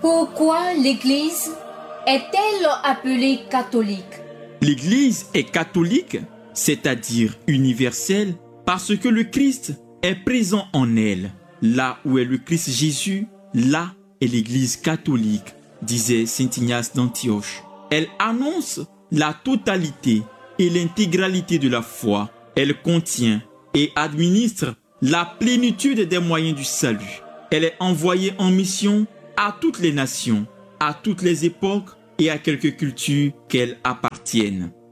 Pourquoi l'Église est-elle appelée catholique? L'Église est catholique, c'est-à-dire universelle, parce que le Christ est présent en elle. Là où est le Christ Jésus, là est l'Église catholique, disait saint Ignace d'Antioche. Elle annonce la totalité et l'intégralité de la foi. Elle contient et administre la plénitude des moyens du salut. Elle est envoyée en mission à toutes les nations, à toutes les époques et à quelque culture qu'elles appartiennent.